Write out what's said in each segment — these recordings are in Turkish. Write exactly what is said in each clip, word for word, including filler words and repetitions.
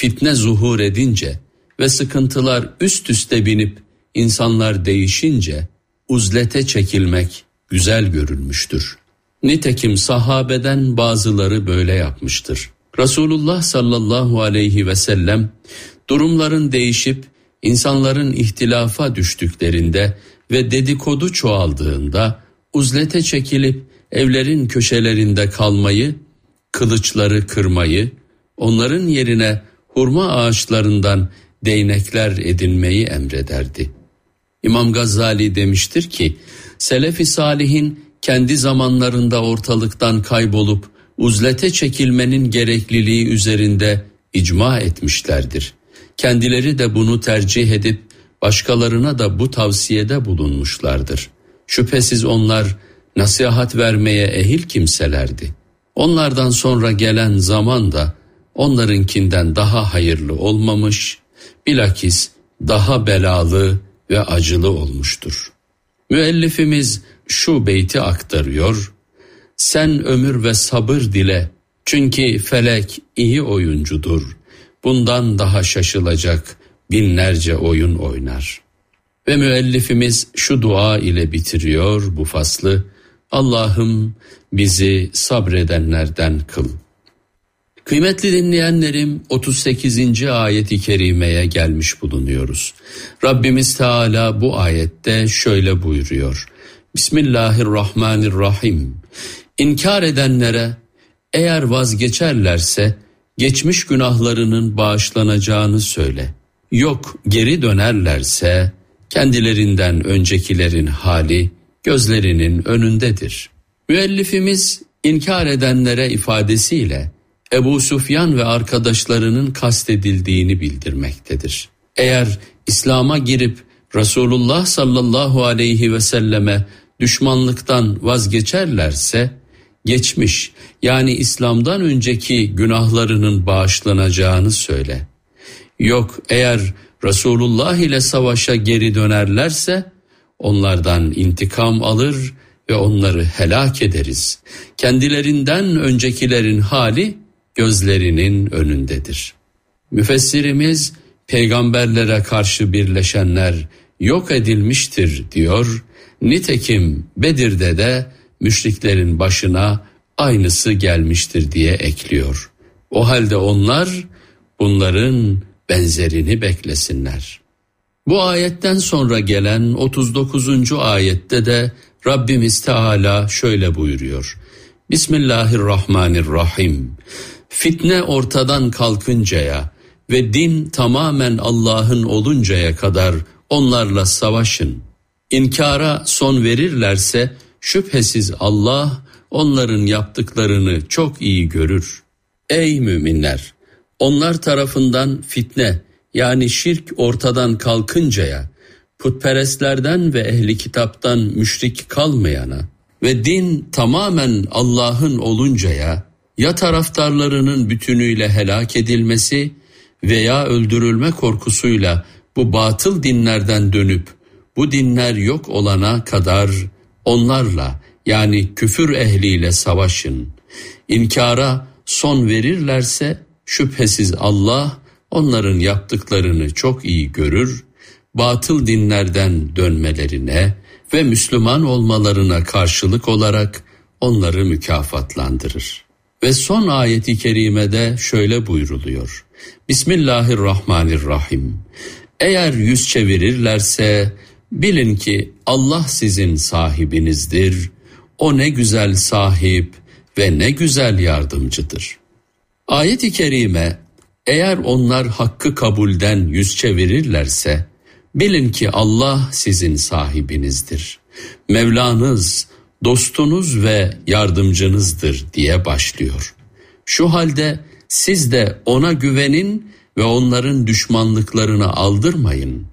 fitne zuhur edince ve sıkıntılar üst üste binip insanlar değişince uzlete çekilmek güzel görülmüştür. Nitekim sahabeden bazıları böyle yapmıştır. Resulullah sallallahu aleyhi ve sellem durumların değişip insanların ihtilafa düştüklerinde ve dedikodu çoğaldığında uzlete çekilip evlerin köşelerinde kalmayı, kılıçları kırmayı, onların yerine hurma ağaçlarından değnekler edinmeyi emrederdi. İmam Gazali demiştir ki, Selef-i Salihin kendi zamanlarında ortalıktan kaybolup uzlete çekilmenin gerekliliği üzerinde icma etmişlerdir. Kendileri de bunu tercih edip başkalarına da bu tavsiyede bulunmuşlardır. Şüphesiz onlar nasihat vermeye ehil kimselerdi. Onlardan sonra gelen zaman da onlarınkinden daha hayırlı olmamış, bilakis daha belalı ve acılı olmuştur. Müellifimiz şu beyti aktarıyor: sen ömür ve sabır dile, çünkü felek iyi oyuncudur. Bundan daha şaşılacak binlerce oyun oynar. Ve müellifimiz şu dua ile bitiriyor bu faslı: Allah'ım bizi sabredenlerden kıl. Kıymetli dinleyenlerim, otuz sekizinci ayet-i kerimeye gelmiş bulunuyoruz. Rabbimiz Teala bu ayette şöyle buyuruyor: Bismillahirrahmanirrahim. İnkar edenlere eğer vazgeçerlerse geçmiş günahlarının bağışlanacağını söyle. Yok geri dönerlerse kendilerinden öncekilerin hali gözlerinin önündedir. Müellifimiz inkar edenlere ifadesiyle Ebu Süfyan ve arkadaşlarının kastedildiğini bildirmektedir. Eğer İslam'a girip Resulullah sallallahu aleyhi ve selleme düşmanlıktan vazgeçerlerse geçmiş, yani İslam'dan önceki günahlarının bağışlanacağını söyle. Yok eğer Resulullah ile savaşa geri dönerlerse onlardan intikam alır ve onları helak ederiz. Kendilerinden öncekilerin hali gözlerinin önündedir. Müfessirimiz peygamberlere karşı birleşenler yok edilmiştir diyor. Nitekim Bedir'de de müşriklerin başına aynısı gelmiştir diye ekliyor. O halde onlar bunların benzerini beklesinler. Bu ayetten sonra gelen otuz dokuzuncu ayette de Rabbimiz Teala şöyle buyuruyor: Bismillahirrahmanirrahim. Fitne ortadan kalkıncaya ve din tamamen Allah'ın oluncaya kadar onlarla savaşın. İnkara son verirlerse şüphesiz Allah onların yaptıklarını çok iyi görür. Ey müminler! Onlar tarafından fitne, yani şirk ortadan kalkıncaya, putperestlerden ve ehli kitaptan müşrik kalmayana ve din tamamen Allah'ın oluncaya, ya taraftarlarının bütünüyle helak edilmesi veya öldürülme korkusuyla bu batıl dinlerden dönüp bu dinler yok olana kadar onlarla, yani küfür ehliyle savaşın. İnkara son verirlerse şüphesiz Allah onların yaptıklarını çok iyi görür, batıl dinlerden dönmelerine ve Müslüman olmalarına karşılık olarak onları mükafatlandırır. Ve son ayeti kerimede şöyle buyruluyor: Bismillahirrahmanirrahim. Eğer yüz çevirirlerse bilin ki Allah sizin sahibinizdir. O ne güzel sahip ve ne güzel yardımcıdır. Ayet-i kerime, eğer onlar hakkı kabulden yüz çevirirlerse bilin ki Allah sizin sahibinizdir. Mevlanız, dostunuz ve yardımcınızdır diye başlıyor. Şu halde siz de ona güvenin ve onların düşmanlıklarını aldırmayın.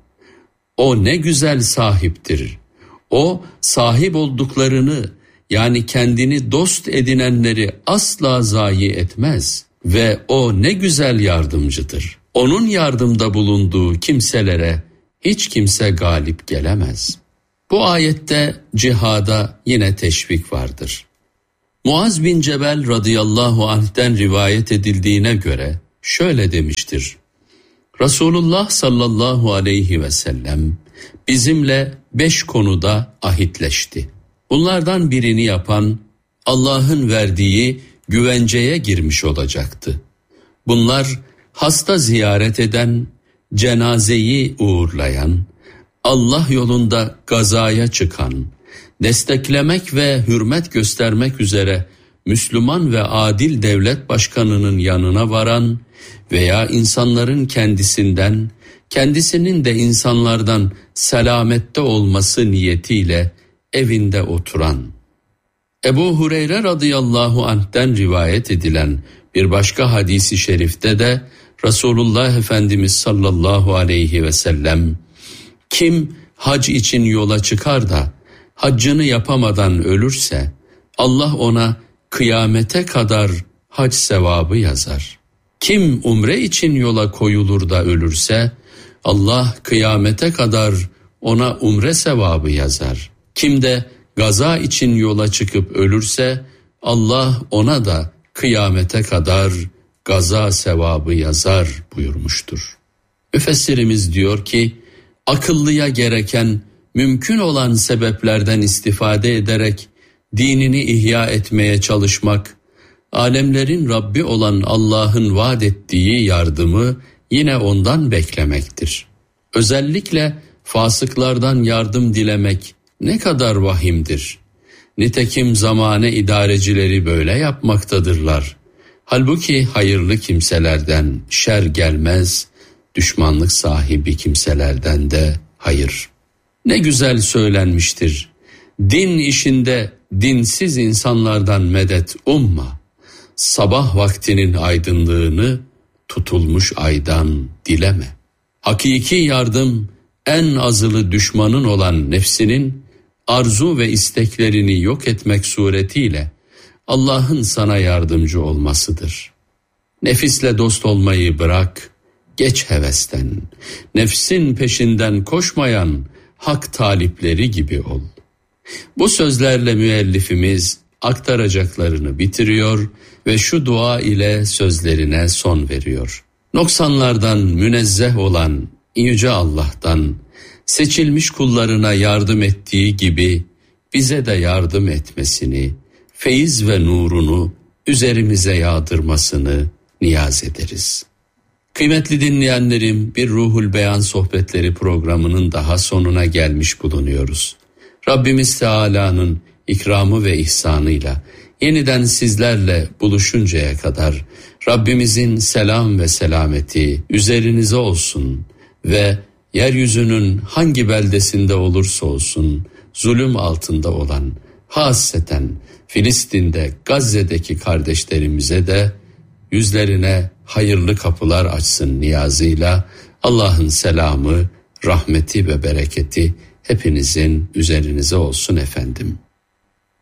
O ne güzel sahiptir. O sahip olduklarını, yani kendini dost edinenleri asla zayi etmez ve o ne güzel yardımcıdır. Onun yardımda bulunduğu kimselere hiç kimse galip gelemez. Bu ayette cihada yine teşvik vardır. Muaz bin Cebel radıyallahu anh'ten rivayet edildiğine göre şöyle demiştir: Resulullah sallallahu aleyhi ve sellem bizimle beş konuda ahitleşti. Bunlardan birini yapan Allah'ın verdiği güvenceye girmiş olacaktı. Bunlar hasta ziyaret eden, cenazeyi uğurlayan, Allah yolunda gazaya çıkan, desteklemek ve hürmet göstermek üzere Müslüman ve adil devlet başkanının yanına varan veya insanların kendisinden, kendisinin de insanlardan selamette olması niyetiyle evinde oturan. Ebu Hureyre radıyallahu anh'ten rivayet edilen bir başka hadisi şerifte de Resulullah Efendimiz sallallahu aleyhi ve sellem, kim hac için yola çıkar da haccını yapamadan ölürse Allah ona kıyamete kadar hac sevabı yazar. Kim umre için yola koyulur da ölürse Allah kıyamete kadar ona umre sevabı yazar. Kim de gaza için yola çıkıp ölürse Allah ona da kıyamete kadar gaza sevabı yazar buyurmuştur. Müfessirimiz diyor ki, akıllıya gereken mümkün olan sebeplerden istifade ederek dinini ihya etmeye çalışmak, alemlerin Rabbi olan Allah'ın vaat ettiği yardımı yine ondan beklemektir. Özellikle fasıklardan yardım dilemek ne kadar vahimdir. Nitekim zamane idarecileri böyle yapmaktadırlar. Halbuki hayırlı kimselerden şer gelmez, düşmanlık sahibi kimselerden de hayır. Ne güzel söylenmiştir: din işinde dinsiz insanlardan medet umma. Sabah vaktinin aydınlığını tutulmuş aydan dileme. Hakiki yardım en azılı düşmanın olan nefsinin arzu ve isteklerini yok etmek suretiyle Allah'ın sana yardımcı olmasıdır. Nefisle dost olmayı bırak, geç hevesten, nefsin peşinden koşmayan hak talipleri gibi ol. Bu sözlerle müellifimiz aktaracaklarını bitiriyor ve şu dua ile sözlerine son veriyor. Noksanlardan münezzeh olan Yüce Allah'tan seçilmiş kullarına yardım ettiği gibi bize de yardım etmesini, feyiz ve nurunu üzerimize yağdırmasını niyaz ederiz. Kıymetli dinleyenlerim, bir Ruhul Beyan sohbetleri programının daha sonuna gelmiş bulunuyoruz. Rabbimiz Teala'nın ikramı ve ihsanıyla yeniden sizlerle buluşuncaya kadar Rabbimizin selam ve selameti üzerinize olsun ve yeryüzünün hangi beldesinde olursa olsun zulüm altında olan, hasreten Filistin'de, Gazze'deki kardeşlerimize de yüzlerine hayırlı kapılar açsın niyazıyla Allah'ın selamı, rahmeti ve bereketi hepinizin üzerinize olsun efendim.